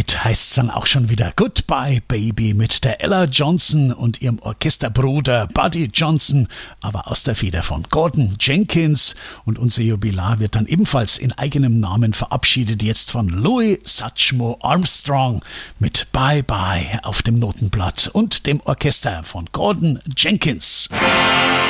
Heute heißt's dann auch schon wieder Goodbye Baby mit der Ella Johnson und ihrem Orchesterbruder Buddy Johnson, aber aus der Feder von Gordon Jenkins. Und unser Jubilar wird dann ebenfalls in eigenem Namen verabschiedet, jetzt von Louis Satchmo Armstrong mit Bye Bye auf dem Notenblatt und dem Orchester von Gordon Jenkins.